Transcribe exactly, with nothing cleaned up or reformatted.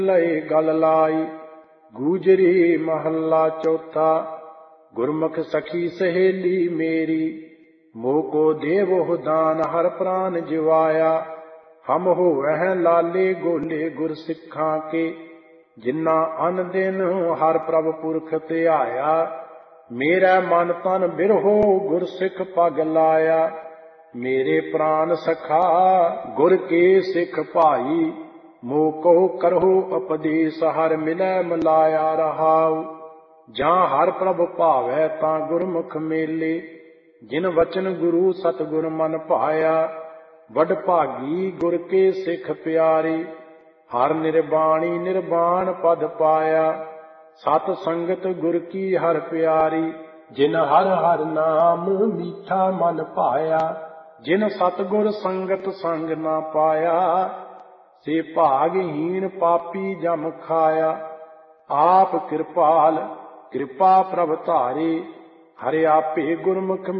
लय गल लाई। गूजरी महला चौथा। गुरमुख सखी सहेली मेरी, मोको देवो दान हर प्राण जिवाया। हम हो वह लाले गोले गुर सिखा के, जिन्ना अन दिन हर प्रभ पुरख ध्याया। मेरा मन तन बिरहो गुर सिख पग लाया। मेरे प्राण सखा गुर के सिख भाई, मोको करहो उपदेश हर मिलै मिलाया रहाऊ। जां हर प्रभ भावै तां गुरमुख मेले, जिन वचन गुरु सतगुर मन भाया। वड भागी गुर के सिख प्यारे, हर निर्बाणी निर्बाण पद पाया। सत संगत गुर की हर प्यारी, जिन हर हर नाम मीठा मन पाया। जिन सतगुर संगत संग ना पाया, से भागहीन पापी जम खाया। आप कृपाल कृपा प्रभ धारे, हरे आपे गुरमुख